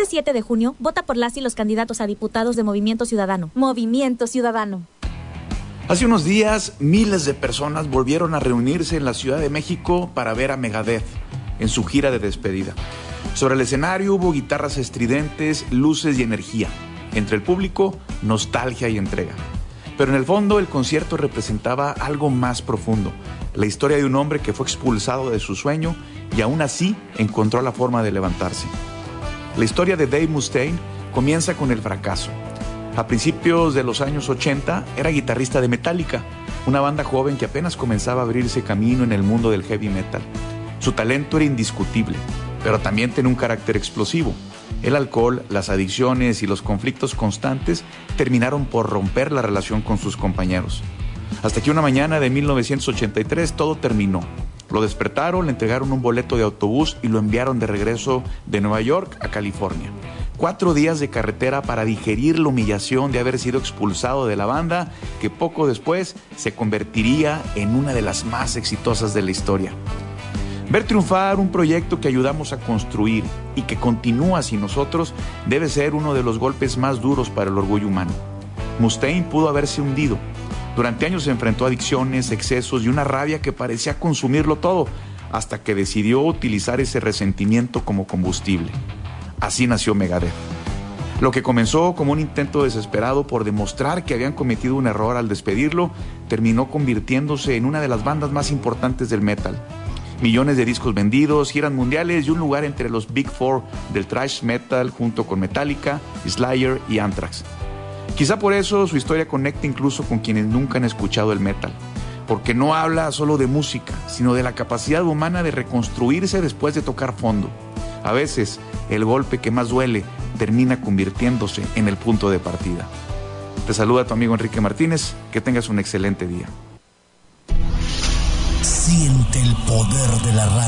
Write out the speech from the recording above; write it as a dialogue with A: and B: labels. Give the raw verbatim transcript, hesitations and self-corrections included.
A: siete de junio, vota por las y los candidatos a diputados de Movimiento Ciudadano. Movimiento Ciudadano.
B: Hace unos días, miles de personas volvieron a reunirse en la Ciudad de México para ver a Megadeth en su gira de despedida. Sobre el escenario hubo guitarras estridentes, luces y energía. Entre el público, nostalgia y entrega. Pero en el fondo, el concierto representaba algo más profundo. La historia de un hombre que fue expulsado de su sueño y aún así encontró la forma de levantarse. La historia de Dave Mustaine comienza con el fracaso. A principios de los años ochenta era guitarrista de Metallica, una banda joven que apenas comenzaba a abrirse camino en el mundo del heavy metal. Su talento era indiscutible, pero también tenía un carácter explosivo. El alcohol, las adicciones y los conflictos constantes terminaron por romper la relación con sus compañeros. Hasta que una mañana de mil novecientos ochenta y tres todo terminó. Lo despertaron, le entregaron un boleto de autobús y lo enviaron de regreso de Nueva York a California. Cuatro días de carretera para digerir la humillación de haber sido expulsado de la banda, que poco después se convertiría en una de las más exitosas de la historia. Ver triunfar un proyecto que ayudamos a construir y que continúa sin nosotros debe ser uno de los golpes más duros para el orgullo humano. Mustaine pudo haberse hundido. Durante años se enfrentó a adicciones, excesos y una rabia que parecía consumirlo todo, hasta que decidió utilizar ese resentimiento como combustible. Así nació Megadeth. Lo que comenzó como un intento desesperado por demostrar que habían cometido un error al despedirlo, terminó convirtiéndose en una de las bandas más importantes del metal. Millones de discos vendidos, giras mundiales y un lugar entre los Big Four del thrash metal junto con Metallica, Slayer y Anthrax. Quizá por eso su historia conecta incluso con quienes nunca han escuchado el metal, porque no habla solo de música, sino de la capacidad humana de reconstruirse después de tocar fondo. A veces, el golpe que más duele termina convirtiéndose en el punto de partida. Te saluda tu amigo Enrique Martínez, que tengas un excelente día.
C: Siente el poder de la radio.